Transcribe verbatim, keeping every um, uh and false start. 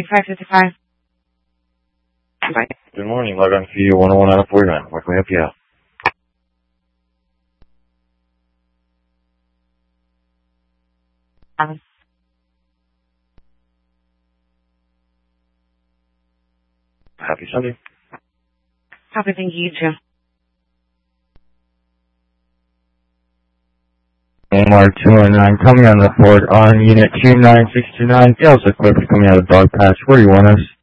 ninety-five fifty-five. Bye. Good morning, log on for you, one oh one out of forty-nine. Where can we help you out? Um, Happy Sunday. Happy thank you, you too. M R two oh nine coming on the report on unit two nine six two nine. Sales equipped coming out of Dog Patch. Where do you want us?